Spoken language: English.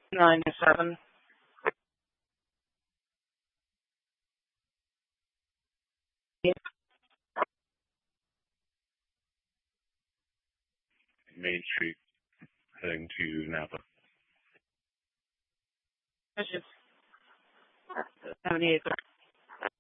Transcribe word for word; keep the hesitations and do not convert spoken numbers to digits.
nine seven. Main Street, heading to Napa. That's just seventy-eight.